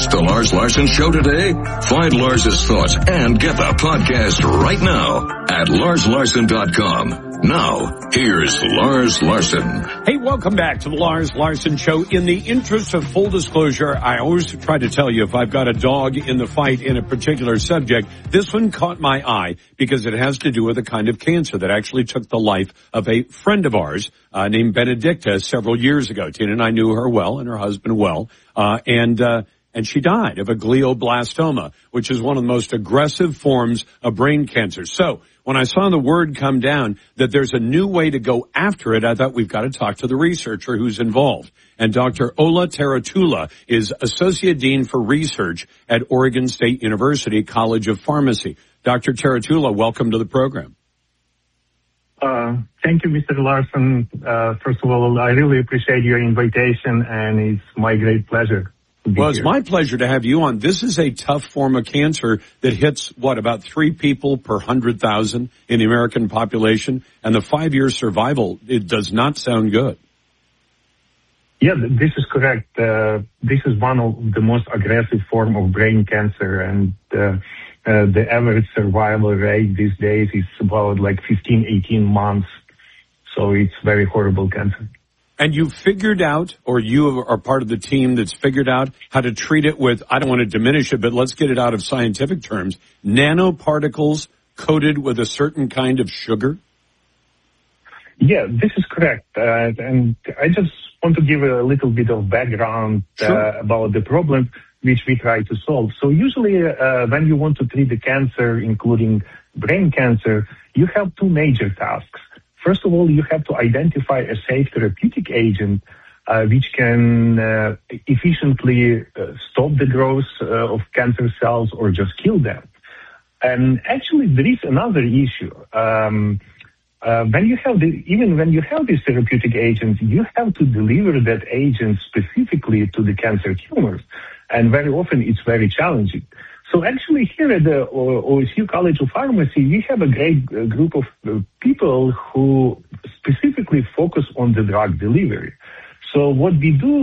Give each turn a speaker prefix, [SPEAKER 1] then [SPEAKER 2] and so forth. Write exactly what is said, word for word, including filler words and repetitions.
[SPEAKER 1] missed the Lars Larson Show today? Find Lars's thoughts and get the podcast right now at lars larson dot com. Now, here's Lars Larson.
[SPEAKER 2] Hey, welcome back to the Lars Larson Show. In the interest of full disclosure, I always try to tell you if I've got a dog in the fight in a particular subject. This one caught my eye because it has to do with a kind of cancer that actually took the life of a friend of ours uh, named Benedicta several years ago. Tina and I knew her well and her husband well, uh, and uh, and she died of a glioblastoma, which is one of the most aggressive forms of brain cancer. So when I saw the word come down that there's a new way to go after it, I thought we've got to talk to the researcher who's involved. And Doctor Ola Taratula is Associate Dean for Research at Oregon State University College of Pharmacy. Doctor Taratula, welcome to the program.
[SPEAKER 3] Uh, thank you, Mister Larson. Uh, first of all, I really appreciate your invitation, and it's my great pleasure.
[SPEAKER 2] Well, it's my pleasure to have you on. This is a tough form of cancer that hits, what, about three people per one hundred thousand in the American population, and the five-year survival, it does not sound good.
[SPEAKER 3] Yeah, this is correct. Uh, this is one of the most aggressive form of brain cancer, and uh, uh, the average survival rate these days is about like fifteen, eighteen months, so it's very horrible cancer.
[SPEAKER 2] And you figured out, or you are part of the team that's figured out how to treat it with, I don't want to diminish it, but let's get it out of scientific terms, nanoparticles coated with a certain kind of sugar?
[SPEAKER 3] Yeah, this is correct. Uh, and I just want to give a little bit of background uh, sure. about the problem which we try to solve. So usually uh, when you want to treat the cancer, including brain cancer, you have two major tasks. First of all, you have to identify a safe therapeutic agent uh, which can uh, efficiently uh, stop the growth uh, of cancer cells or just kill them. And actually, there is another issue. Um, uh, when you have the, even when you have these therapeutic agents, you have to deliver that agent specifically to the cancer tumors. And very often, it's very challenging. So actually here at the O S U College of Pharmacy, we have a great group of people who specifically focus on the drug delivery. So what we do